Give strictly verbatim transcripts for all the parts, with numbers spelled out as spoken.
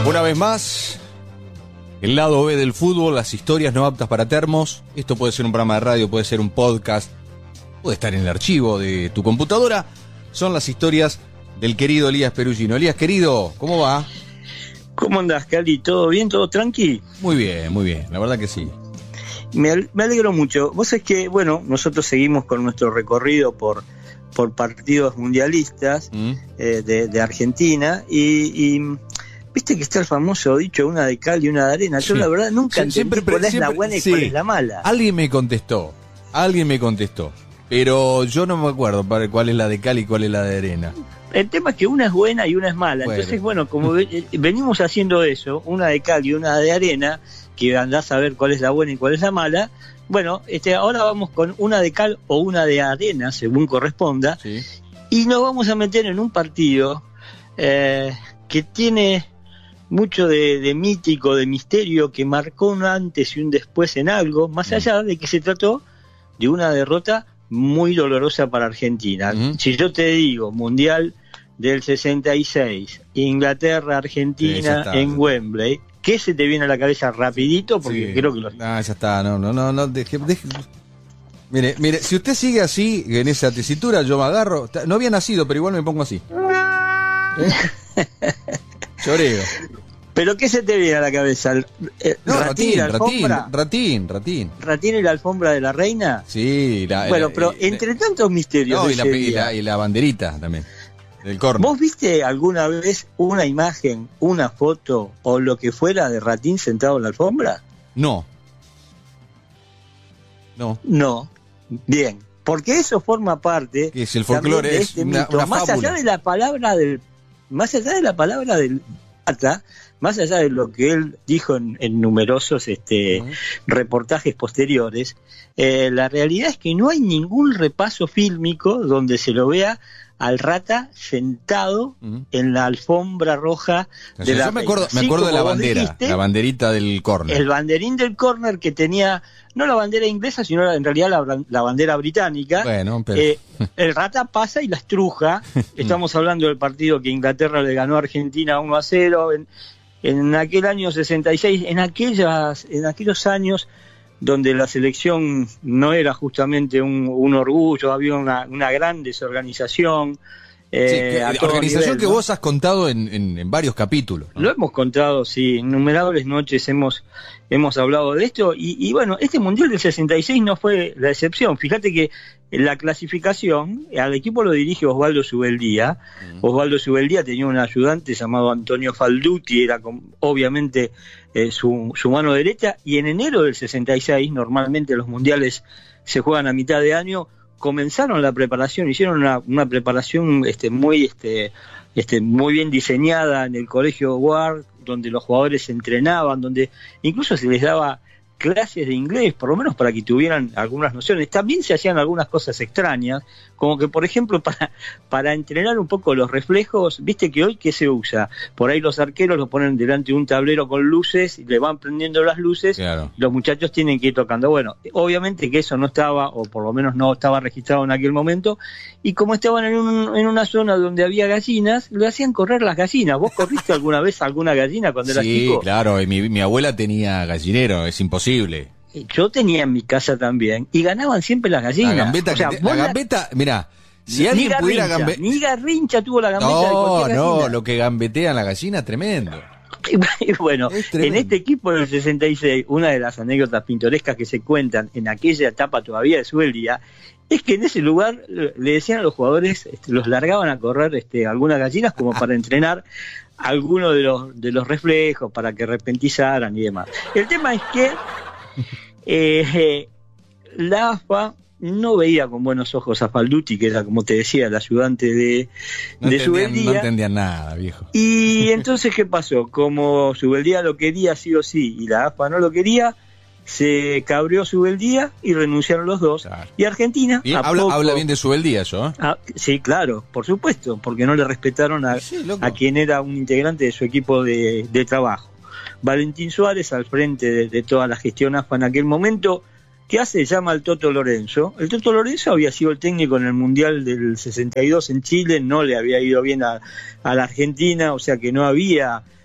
Una vez más, el lado B del fútbol, las historias no aptas para termos. Esto puede ser un programa de radio, puede ser un podcast, puede estar en el archivo de tu computadora. Son las historias del querido Elías Perugino. Elías, querido, ¿cómo va? ¿Cómo andás, Cali? ¿Todo bien? ¿Todo tranqui? Muy bien, muy bien, la verdad que sí. Me, me alegro mucho. Vos sabés que, bueno, nosotros seguimos con nuestro recorrido por, por partidos mundialistas mm. eh, de, de Argentina y... y viste que está el famoso dicho, una de cal y una de arena. Yo sí. La verdad nunca sí, entendí siempre, cuál es siempre, la buena y sí. cuál es la mala. Alguien me contestó, alguien me contestó, pero yo no me acuerdo para cuál es la de cal y cuál es la de arena. El tema es que una es buena y una es mala. Bueno. Entonces, bueno, como venimos haciendo eso, una de cal y una de arena, que andás a ver cuál es la buena y cuál es la mala, bueno, este, ahora vamos con una de cal o una de arena, según corresponda, sí. Y nos vamos a meter en un partido eh, que tiene... mucho de, de mítico, de misterio, que marcó un antes y un después en algo, más allá de que se trató de una derrota muy dolorosa para Argentina. Uh-huh. Si yo te digo, Mundial del sesenta y seis, Inglaterra, Argentina sí, en Wembley, ¿qué se te viene a la cabeza rapidito? Porque sí. creo que lo... Ah, ya está, no, no, no, no, deje, deje. Mire, mire, si usted sigue así, en esa tesitura, yo me agarro, no había nacido, pero igual me pongo así. ¿Eh? Choreo. ¿Pero qué se te viene a la cabeza? Eh, no, ¿Ratín, ratín, ratín, ratín, ratín. ¿Ratín y la alfombra de la reina? Sí. La, bueno, la, pero la, entre la, tantos misterios no, de y, la, ese y, día, la, y la banderita también, del córner. ¿Vos viste alguna vez una imagen, una foto o lo que fuera de Ratín sentado en la alfombra? No. No. No. Bien. Porque eso forma parte... ¿Qué es el folclore? Es este una, mito. una más fábula. allá de la palabra del... Más allá de la palabra del... más allá de lo que él dijo en, en numerosos este, uh-huh. reportajes posteriores, eh, la realidad es que no hay ningún repaso fílmico donde se lo vea al Rata sentado uh-huh. en la alfombra roja o sea, de la yo me acuerdo, me acuerdo de la bandera, dijiste, la banderita del córner. El banderín del córner que tenía, no la bandera inglesa, sino la, en realidad la, la bandera británica. Bueno, pero... eh, el Rata pasa y la estruja. Estamos hablando del partido que Inglaterra le ganó a Argentina uno a cero en, en aquel año sesenta y seis, en aquellas, en aquellos años donde la selección no era justamente un, un orgullo, había una, una gran desorganización. Eh, sí, organización nivel, que ¿no? vos has contado en, en, en varios capítulos, ¿no? Lo hemos contado, sí, innumerables noches hemos, hemos hablado de esto, y, y bueno, este Mundial del sesenta y seis no fue la excepción. Fíjate que la clasificación, al equipo lo dirige Osvaldo Subeldía. Uh-huh. Osvaldo Subeldía tenía un ayudante llamado Antonio Falduti, era con, obviamente eh, su, su mano derecha, y en enero del sesenta y seis, normalmente los mundiales se juegan a mitad de año, comenzaron la preparación, hicieron una, una preparación este, muy este, este, muy bien diseñada en el colegio Ward, donde los jugadores se entrenaban, donde incluso se les daba clases de inglés, por lo menos para que tuvieran algunas nociones. También se hacían algunas cosas extrañas, como que, por ejemplo, para, para entrenar un poco los reflejos, viste que hoy, ¿qué se usa? Por ahí los arqueros lo ponen delante de un tablero con luces, y le van prendiendo las luces, claro. Y los muchachos tienen que ir tocando. Bueno, obviamente que eso no estaba, o por lo menos no estaba registrado en aquel momento, y como estaban en, un, en una zona donde había gallinas, le hacían correr las gallinas. ¿Vos corriste alguna vez alguna gallina cuando eras chico? Sí, claro, y mi, mi abuela tenía gallinero, es imposible. Yo tenía en mi casa también y ganaban siempre las gallinas. La gambeta, o sea, que te, la gambeta, mira, si alguien garrincha, pudiera gambetear, ni Garrincha tuvo la gambeta. No, de no, gallina. Lo que gambetean la gallina es tremendo. Y bueno, en este equipo del sesenta y seis, una de las anécdotas pintorescas que se cuentan en aquella etapa todavía de Subeldía es que en ese lugar le decían a los jugadores, este, los largaban a correr este, algunas gallinas como para entrenar algunos de los de los reflejos, para que repentizaran y demás. El tema es que eh, eh, la A F A no veía con buenos ojos a Falduti, que era, como te decía, el ayudante de, no de Subeldía. No entendían nada, viejo. Y entonces, ¿qué pasó? Como Subeldía lo quería sí o sí y la A F A no lo quería, se cabreó Subeldía y renunciaron los dos. Claro. Y Argentina... Bien, habla, poco, habla bien de Subeldía, ¿yo? ¿eh? A, sí, claro, por supuesto, porque no le respetaron a, sí, a quien era un integrante de su equipo de, de trabajo. Valentín Suárez, al frente de, de toda la gestión A F A en aquel momento, ¿qué hace? Llama al Toto Lorenzo. El Toto Lorenzo había sido el técnico en el Mundial del sesenta y dos en Chile, no le había ido bien a, a la Argentina, o sea que no había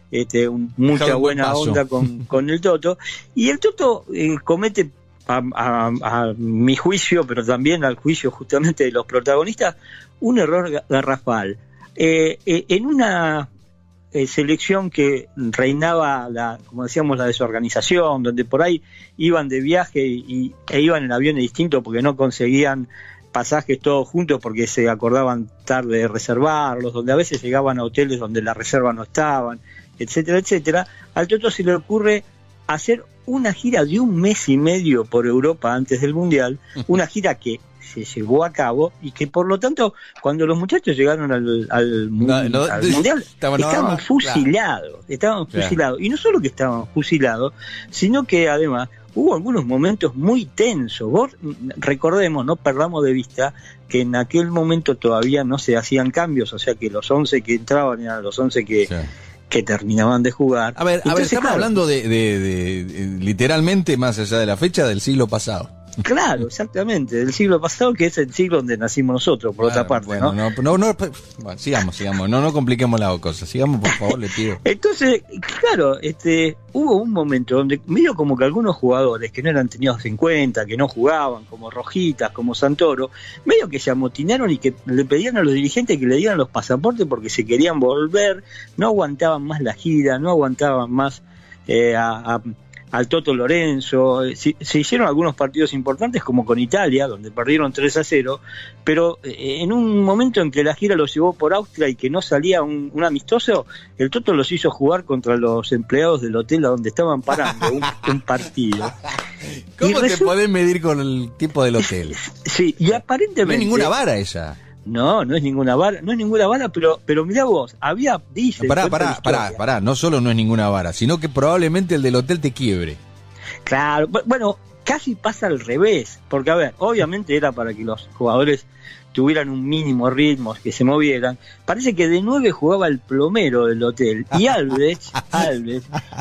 este, un, mucha buena onda con, con el Toto, y el Toto eh, comete, a, a, a mi juicio, pero también al juicio justamente de los protagonistas, un error garrafal. Eh, eh, en una eh, selección que reinaba, la, como decíamos, la desorganización, donde por ahí iban de viaje y, e iban en aviones distintos porque no conseguían pasajes todos juntos porque se acordaban tarde de reservarlos, donde a veces llegaban a hoteles donde la reserva no estaban, etcétera, etcétera, al Toto se le ocurre hacer una gira de un mes y medio por Europa antes del Mundial, una gira que se llevó a cabo y que por lo tanto cuando los muchachos llegaron al, al, no, no, al Mundial estaban, estaban fusilados, claro. estaban claro. fusilados, y no solo que estaban fusilados, sino que además hubo algunos momentos muy tensos. Vos, recordemos, no perdamos de vista que en aquel momento todavía no se hacían cambios, o sea que los once que entraban eran los once que... Sí. que terminaban de jugar. A ver, Entonces, a ver estamos claro, hablando de, de, de, de literalmente, más allá de la fecha, del siglo pasado. Claro, exactamente, del siglo pasado, que es el siglo donde nacimos nosotros, por claro, otra parte, bueno, ¿no? No, no, no bueno, sigamos, sigamos, no, no compliquemos la cosa, sigamos, por favor, le pido. Entonces, claro, este, hubo un momento donde medio como que algunos jugadores que no eran tenidos en cuenta, que no jugaban, como Rojitas, como Santoro, medio que se amotinaron y que le pedían a los dirigentes que le dieran los pasaportes porque se querían volver, no aguantaban más la gira, no aguantaban más eh, a, a al Toto Lorenzo, se, se hicieron algunos partidos importantes como con Italia, donde perdieron tres a cero, pero eh, en un momento en que la gira los llevó por Austria y que no salía un, un amistoso, el Toto los hizo jugar contra los empleados del hotel a donde estaban parando un, un partido. ¿Cómo y te resu- podés medir con el tipo del hotel? Sí, y aparentemente... No hay ninguna vara ella. No, no es ninguna vara, no es ninguna vara, pero pero mirá vos, había, dice... No, pará, pará, pará, pará, no solo no es ninguna vara, sino que probablemente el del hotel te quiebre. Claro, bueno, casi pasa al revés, porque a ver, obviamente era para que los jugadores tuvieran un mínimo ritmo, que se movieran. Parece que de nueve jugaba el plomero del hotel, y Alves, Alves...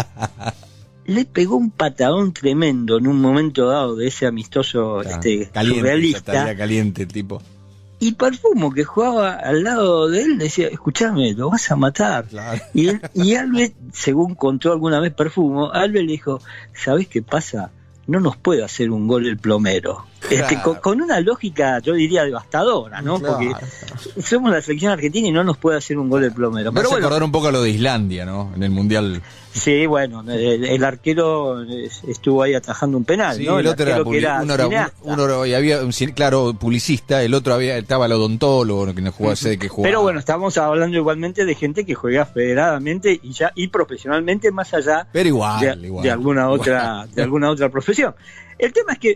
le pegó un patadón tremendo en un momento dado de ese amistoso claro, este, caliente, surrealista. Estaría caliente el tipo. Y Perfumo, que jugaba al lado de él, decía, escuchame, lo vas a matar. Claro. Y, él, y Alves, según contó alguna vez Perfumo, Alves le dijo, ¿sabés qué pasa? No nos puede hacer un gol el plomero. Claro. Este, con, con una lógica, yo diría, devastadora, ¿no? Claro. Porque somos la selección argentina y no nos puede hacer un gol el plomero. Me Pero hace bueno, acordar un poco a lo de Islandia, ¿no? En el Mundial. Sí, bueno, el, el arquero estuvo ahí atajando un penal, sí, ¿no? El, el otro era, publi- era uno era uno, uno, y había, claro, publicista, el otro había estaba el odontólogo, que no jugaba, sé de qué jugaba. Pero bueno, estamos hablando igualmente de gente que juega federadamente y ya y profesionalmente más allá Pero igual, de, igual, de alguna igual. otra de alguna otra profesión. El tema es que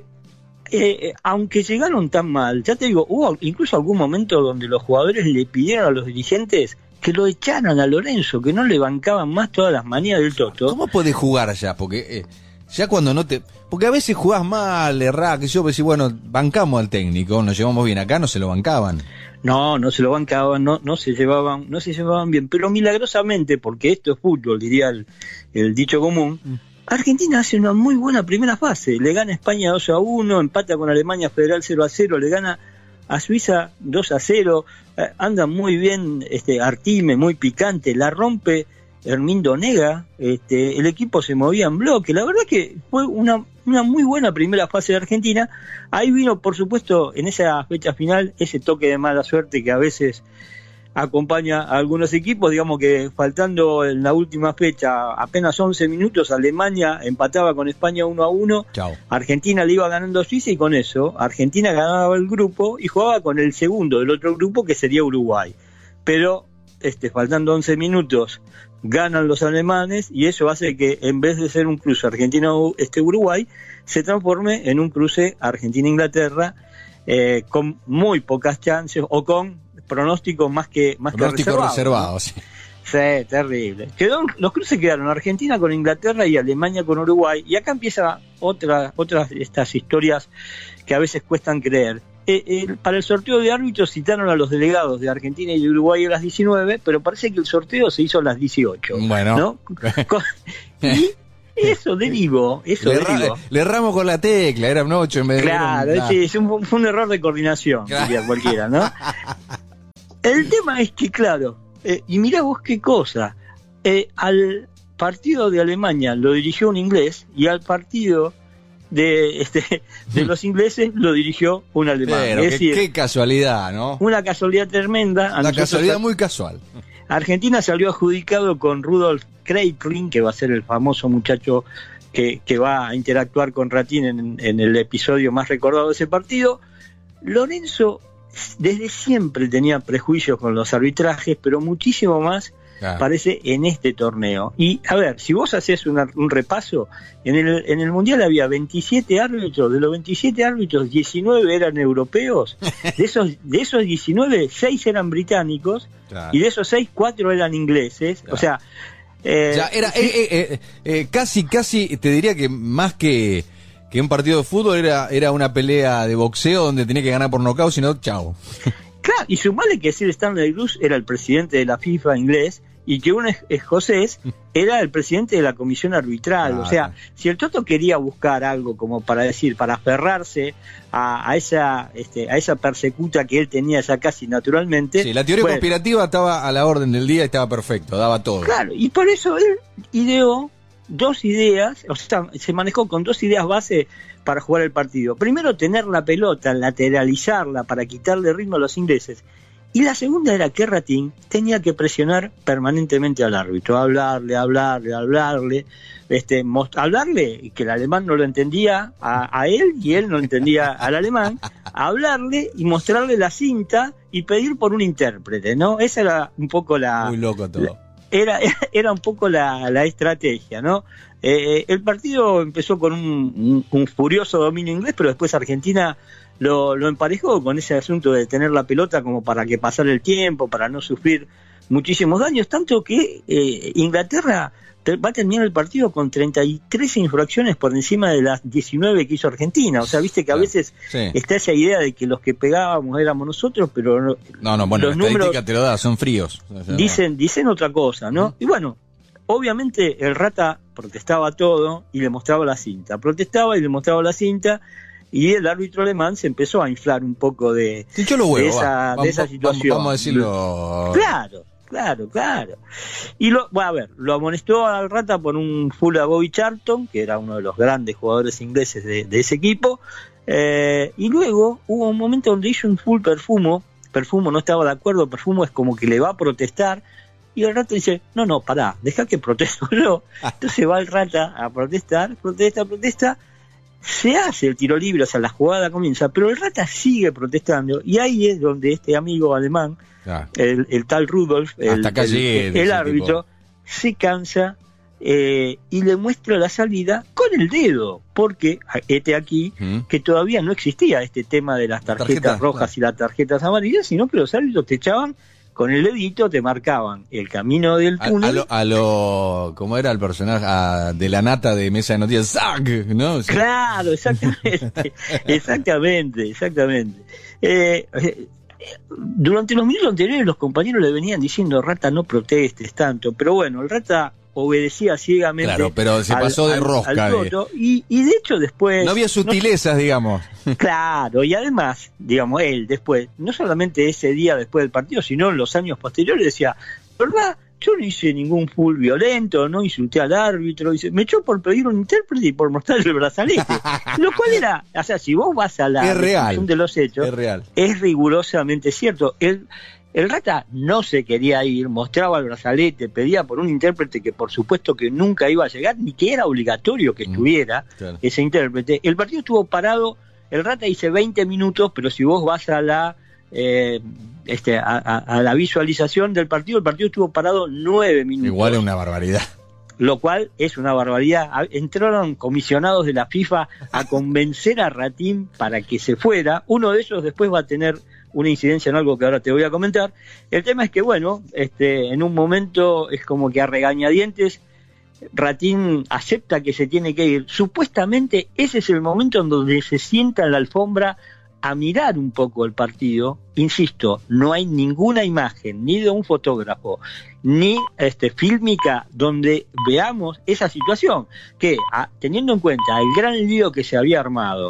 eh, aunque llegaron tan mal, ya te digo, hubo incluso algún momento donde los jugadores le pidieron a los dirigentes que lo echaran a Lorenzo, que no le bancaban más todas las manías del Toto. ¿Cómo podés jugar allá? Porque eh, ya cuando no te... Porque a veces jugás mal, errás, que yo decís, bueno, bancamos al técnico, nos llevamos bien. Acá no se lo bancaban. No, no se lo bancaban, no, no se llevaban, no se llevaban bien. Pero milagrosamente, porque esto es fútbol, diría el, el dicho común, mm. Argentina hace una muy buena primera fase. Le gana a España dos a uno, empata con Alemania Federal cero a cero, le gana a Suiza dos a cero, eh, anda muy bien este Artime, muy picante, la rompe Hermindo Nega, este, el equipo se movía en bloque, la verdad que fue una, una muy buena primera fase de Argentina. Ahí vino, por supuesto, en esa fecha final, ese toque de mala suerte que a veces acompaña a algunos equipos, digamos que faltando en la última fecha apenas once minutos, Alemania empataba con España uno a uno, Chao. Argentina le iba ganando a Suiza y con eso Argentina ganaba el grupo y jugaba con el segundo del otro grupo que sería Uruguay, pero este faltando once minutos ganan los alemanes y eso hace que en vez de ser un cruce Argentina-Uruguay se transforme en un cruce Argentina-Inglaterra eh, con muy pocas chances o con pronóstico más que más pronóstico que reservado, ¿no? sí. Sí, terrible. Quedó, los cruces quedaron Argentina con Inglaterra y Alemania con Uruguay, y acá empieza otra otras estas historias que a veces cuestan creer. Eh, eh, para el sorteo de árbitros citaron a los delegados de Argentina y de Uruguay a las diecinueve, pero parece que el sorteo se hizo a las dieciocho. Bueno. ¿No? Y eso derivó, eso le, derivó. Ra- le erramos con la tecla, era un ocho en vez de... Claro, un... sí, es un, fue un error de coordinación, claro. Diría cualquiera, ¿no? El tema es que, claro, eh, y mirá vos qué cosa, eh, al partido de Alemania lo dirigió un inglés y al partido de este de los ingleses lo dirigió un alemán. Pero, es qué, decir, qué casualidad, ¿no? una casualidad tremenda. A Una nosotros, casualidad muy casual. Argentina salió adjudicado con Rudolf Kreitling, que va a ser el famoso muchacho que, que va a interactuar con Ratín en, en el episodio más recordado de ese partido. Lorenzo desde siempre tenía prejuicios con los arbitrajes, pero muchísimo más Claro. parece en este torneo. Y a ver, si vos haces una, un repaso, en el, en el Mundial había veintisiete árbitros, de los veintisiete árbitros, diecinueve eran europeos, de esos, de esos diecinueve, seis eran británicos, Claro. y de esos seis, cuatro eran ingleses. Claro. O sea, eh, Ya era sí, eh, eh, eh, eh, casi, casi, te diría que más que, que un partido de fútbol era, era una pelea de boxeo donde tenía que ganar por nocaut, si no, chao. claro, y sumale que Sir Stanley Bruce era el presidente de la FIFA inglés y que un escocés era el presidente de la comisión arbitral. Claro. O sea, si el Toto quería buscar algo como para decir, para aferrarse a, a esa este, a esa persecuta que él tenía ya casi naturalmente. Sí, la teoría bueno, conspirativa estaba a la orden del día y estaba perfecto, daba todo. Claro, y por eso él ideó dos ideas, o sea, se manejó con dos ideas base para jugar el partido. Primero, tener la pelota, lateralizarla para quitarle ritmo a los ingleses. Y la segunda era que Ratín tenía que presionar permanentemente al árbitro, hablarle, hablarle, hablarle, este, most- hablarle, y que el alemán no lo entendía a, a él y él no entendía al alemán, hablarle y mostrarle la cinta y pedir por un intérprete, ¿no? Esa era un poco la... Muy loco todo. Era, era un poco la, la estrategia, ¿no? Eh, el partido empezó con un, un, un furioso dominio inglés, pero después Argentina lo, lo emparejó con ese asunto de tener la pelota como para que pasara el tiempo, para no sufrir muchísimos daños, tanto que eh, Inglaterra te, va a terminar el partido con treinta y tres infracciones por encima de las diecinueve que hizo Argentina. O sea, viste que a veces Sí. está esa idea de que los que pegábamos éramos nosotros, pero no, No, no, bueno, los la estadística números te lo da, son fríos. O sea, dicen, dicen otra cosa, ¿no? Y bueno, obviamente el Rata protestaba todo y le mostraba la cinta, protestaba y le mostraba la cinta, y el árbitro alemán se empezó a inflar un poco de, Se echó los huevos, de esa, va. de Vamos- esa situación. Vamos, vamos a decirlo. Claro, claro, claro. Y lo, bueno, a ver, lo amonestó al Rata por un full a Bobby Charlton, que era uno de los grandes jugadores ingleses de, de ese equipo, eh, y luego hubo un momento donde hizo un full Perfumo, Perfumo no estaba de acuerdo, Perfumo es como que le va a protestar, y el Rata dice, no, no, pará, deja que protesto yo. Entonces va el Rata a protestar, protesta, protesta, se hace el tiro libre, o sea, la jugada comienza, pero el Rata sigue protestando, y ahí es donde este amigo alemán, Ah, el, el tal Rudolf, el, Hasta acá el- llegué de el ese árbitro, se cansa eh, y le muestra la salida con el dedo, porque este aquí, ¿Mm? que todavía no existía este tema de las tarjetas Tarjetas, rojas claro. y las tarjetas amarillas, sino que los árbitros te echaban con el dedito, te marcaban el camino del A, túnel. a lo, a lo, ¿cómo era el personaje? A- de la nata de Mesa de Noticias, ¡Zac! ¿No? Sí. Claro, exactamente, exactamente, exactamente. Eh, eh, durante los minutos anteriores los compañeros le venían diciendo, Rata, no protestes tanto, pero bueno, el Rata obedecía ciegamente. Claro, pero se al- pasó de al- rosca al de- Toto, y, y de hecho después... No había sutilezas, digamos. Claro, y además, digamos, él después, no solamente ese día después del partido, sino en los años posteriores, decía, ¿verdad? Yo no hice ningún full violento, no insulté al árbitro, dice, me echó por pedir un intérprete y por mostrarle el brazalete. Lo cual era, o sea, si vos vas a la Es real. descripción de los hechos, Es real. es rigurosamente cierto. El, el Rata no se quería ir, mostraba el brazalete, pedía por un intérprete que por supuesto que nunca iba a llegar, ni que era obligatorio que Mm, estuviera claro. ese intérprete. El partido estuvo parado, el Rata dice veinte minutos, pero si vos vas a la eh, este, a, a- a la visualización del partido, el partido estuvo parado nueve minutos. Igual es una barbaridad. Lo cual es una barbaridad. A- Entraron comisionados de la FIFA a convencer a Ratín para que se fuera. Uno de ellos después va a tener una incidencia en algo que ahora te voy a comentar. El tema es que, bueno, este, en un momento es como que a regañadientes Ratín acepta que se tiene que ir. Supuestamente ese es el momento en donde se sienta en la alfombra a mirar un poco el partido. Insisto, no hay ninguna imagen, ni de un fotógrafo, ni este, fílmica, donde veamos esa situación, que a, teniendo en cuenta el gran lío que se había armado, que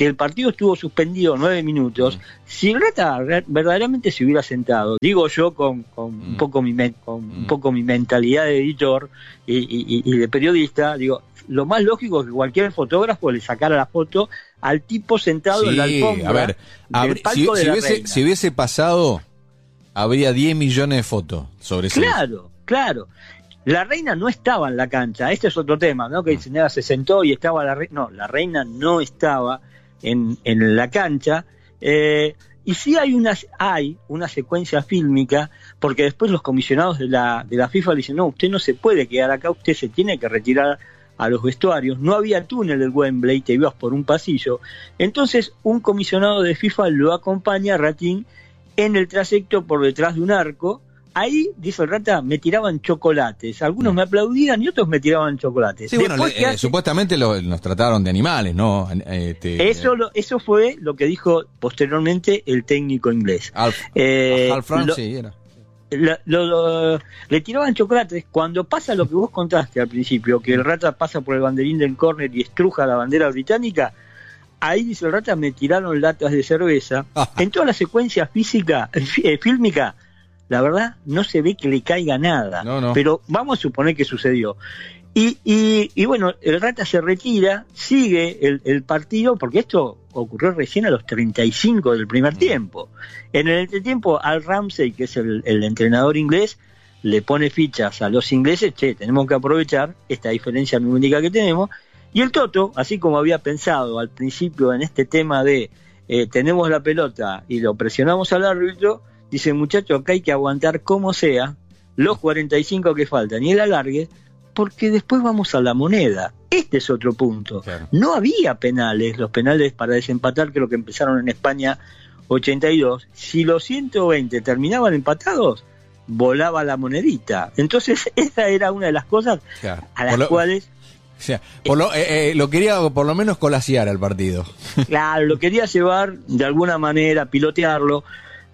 que el partido estuvo suspendido nueve minutos, mm. si el Rata verdaderamente se hubiera sentado, digo yo con, con, mm. un, poco mi, con mm. un poco mi mentalidad de editor y, y, y de periodista, digo, lo más lógico es que cualquier fotógrafo le sacara la foto al tipo sentado sí, en la alfombra. A ver, del palco si, de si, la hubiese, reina. si hubiese pasado, habría diez millones de fotos sobre eso. Claro, claro. La reina no estaba en la cancha, este es otro tema, ¿no? Que dicen, se sentó y estaba la reina. No, la reina no estaba en, en la cancha. Eh, y sí hay una, hay una secuencia fílmica, porque después los comisionados de la, de la FIFA le dicen, no, usted no se puede quedar acá, usted se tiene que retirar a los vestuarios. No había túnel del Wembley, te ibas por un pasillo. Entonces un comisionado de FIFA lo acompaña a Ratín en el trayecto por detrás de un arco. Ahí, dice el Rata, me tiraban chocolates. Algunos me aplaudían y otros me tiraban chocolates. Sí, bueno, le, eh, hace... supuestamente lo, nos trataron de animales, ¿no? Este, eso, lo, eso fue lo que dijo posteriormente el técnico inglés. Alf, eh, Alf France, lo, sí, era. Lo, lo, lo, le tiraban chocolates. Cuando pasa lo que vos contaste al principio, que el Rata pasa por el banderín del córner y estruja la bandera británica, ahí, dice el Rata, me tiraron latas de cerveza. En toda la secuencia física, eh, fílmica, la verdad, no se ve que le caiga nada, no, no. pero vamos a suponer que sucedió. Y, y, y bueno, el Rata se retira, sigue el, el partido, porque esto ocurrió recién a los treinta y cinco del primer tiempo. En el entretiempo, Al Ramsey, que es el, el entrenador inglés, le pone fichas a los ingleses, che, tenemos que aprovechar esta diferencia numérica que tenemos. Y el Toto, así como había pensado al principio en este tema de eh, tenemos la pelota y lo presionamos al árbitro, dice, muchacho, acá hay que aguantar como sea los cuarenta y cinco que faltan y el alargue, porque después vamos a la moneda. Este es otro punto. Claro. No había penales, los penales para desempatar creo que empezaron en España ochenta y dos. Si los ciento veinte terminaban empatados, volaba la monedita. Entonces esa era una de las cosas claro. a las lo, cuales... O sea, por lo, eh, eh, lo quería por lo menos colasear al partido. Claro, lo quería llevar de alguna manera, pilotearlo.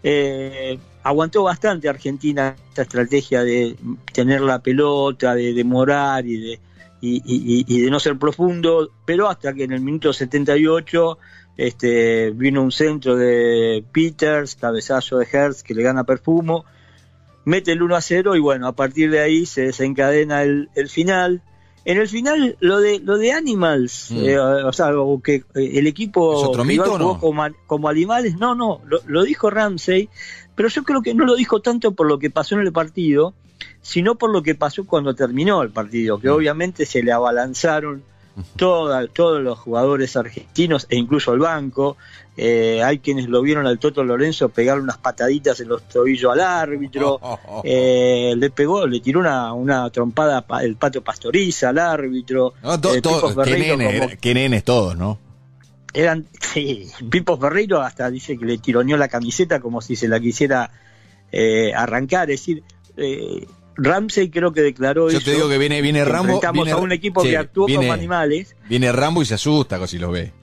Eh, aguantó bastante Argentina esta estrategia de tener la pelota, de demorar y de, y, y, y de no ser profundo, pero hasta que en el minuto setenta y ocho este, vino un centro de Peters, cabezazo de Hertz que le gana Perfumo, mete el uno a cero y bueno, a partir de ahí se desencadena el, el final. En el final, lo de lo de Animals, mm. eh, o sea, o que eh, el equipo ¿Es otro mito, jugó no? como, como animales, no, no, lo, lo dijo Ramsey, pero yo creo que no lo dijo tanto por lo que pasó en el partido, sino por lo que pasó cuando terminó el partido, que mm. obviamente se le abalanzaron toda, todos los jugadores argentinos e incluso el banco. Eh, hay quienes lo vieron al Toto Lorenzo pegar unas pataditas en los tobillos al árbitro, eh, le pegó, le tiró una, una trompada el Pato Pastoriza al árbitro. No, to, eh, to, qué, nene, como, qué nenes todos, ¿no? Eran, sí, Pipo Ferreiro hasta dice que le tironeó la camiseta como si se la quisiera eh, arrancar, es decir, eh, Ramsey creo que declaró Yo eso. Yo te digo que viene, viene Rambo. Enfrentamos viene, a un equipo sí, que actuó viene, como animales. Viene Rambo y se asusta si lo ve.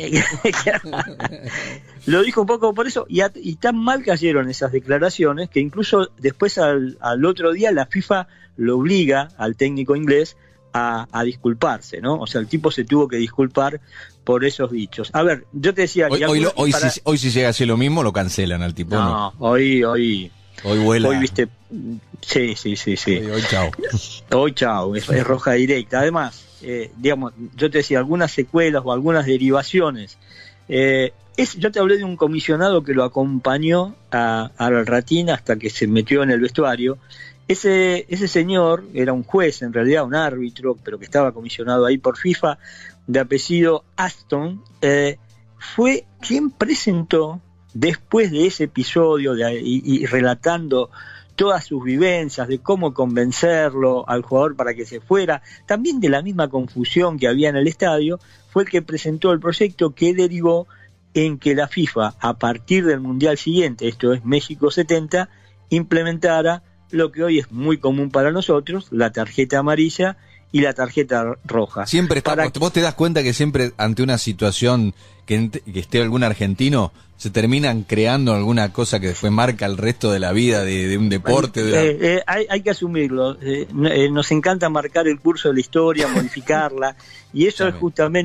Lo dijo un poco por eso, y, a, y tan mal cayeron esas declaraciones que incluso después al, al otro día la FIFA lo obliga al técnico inglés a, a disculparse, ¿no? O sea, el tipo se tuvo que disculpar por esos dichos. A ver, yo te decía... Hoy, que hoy, lo, hoy, para... si, hoy si llega a ser lo mismo, lo cancelan al tipo, ¿no? No, hoy... hoy Hoy vuela. Hoy, viste... Sí, sí, sí, sí. Hoy, hoy chao. Hoy chao, es, es roja directa. Además... Eh, digamos, yo te decía, algunas secuelas o algunas derivaciones. Eh, es, yo te hablé de un comisionado que lo acompañó a, a Ratín hasta que se metió en el vestuario. Ese, ese señor era un juez, en realidad un árbitro, pero que estaba comisionado ahí por FIFA, de apellido Aston, eh, fue quien presentó, después de ese episodio de, y, y relatando todas sus vivencias, de cómo convencerlo al jugador para que se fuera, también de la misma confusión que había en el estadio, fue el que presentó el proyecto que derivó en que la FIFA, a partir del Mundial siguiente, esto es México setenta, implementara lo que hoy es muy común para nosotros, la tarjeta amarilla y la tarjeta roja. Siempre está, para... vos te das cuenta que siempre ante una situación que, que esté algún argentino, se terminan creando alguna cosa que después marca el resto de la vida de, de un deporte. De la... eh, eh, hay, hay que asumirlo. Eh, eh, nos encanta marcar el curso de la historia, modificarla, y eso es justamente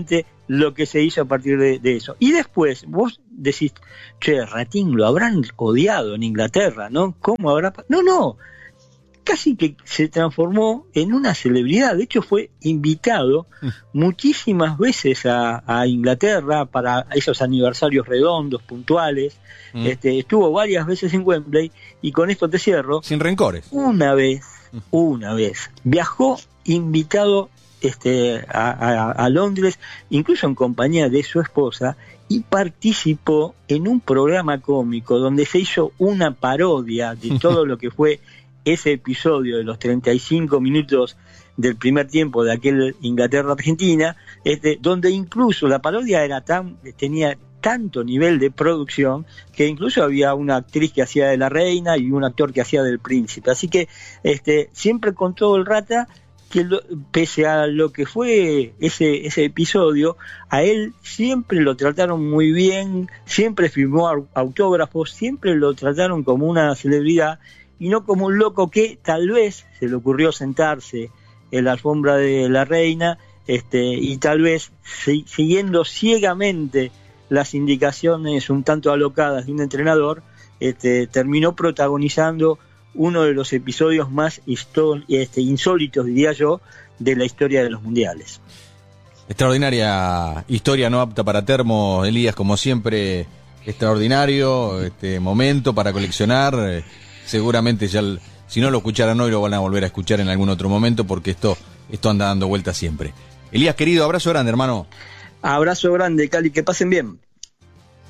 lo que se hizo a partir de, de eso. Y después vos decís, che, Ratín lo habrán odiado en Inglaterra, ¿no? ¿Cómo habrá...? No, no, casi que se transformó en una celebridad. De hecho fue invitado muchísimas veces a, a Inglaterra para esos aniversarios redondos, puntuales. Mm. Este, estuvo varias veces en Wembley, y con esto te cierro. Sin rencores. Una vez, una vez, viajó invitado este, a, a, a Londres, incluso en compañía de su esposa, y participó en un programa cómico donde se hizo una parodia de todo lo que fue ese episodio de los treinta y cinco minutos del primer tiempo de aquel Inglaterra-Argentina, este, donde incluso la parodia era tan, tenía tanto nivel de producción que incluso había una actriz que hacía de la reina y un actor que hacía del príncipe. Así que este, siempre contó el Rata que lo, pese a lo que fue ese, ese episodio, a él siempre lo trataron muy bien, siempre firmó autógrafos, siempre lo trataron como una celebridad y no como un loco que tal vez se le ocurrió sentarse en la alfombra de la reina este, y tal vez si, siguiendo ciegamente las indicaciones un tanto alocadas de un entrenador, este, terminó protagonizando uno de los episodios más histor- este, insólitos, diría yo, de la historia de los mundiales. Extraordinaria historia no apta para termo, Elías, como siempre, extraordinario este momento para coleccionar. Eh, seguramente ya, el, si no lo escucharan hoy, lo van a volver a escuchar en algún otro momento, porque esto, esto anda dando vueltas siempre. Elías, querido, abrazo grande, hermano. Abrazo grande, Cali, que pasen bien.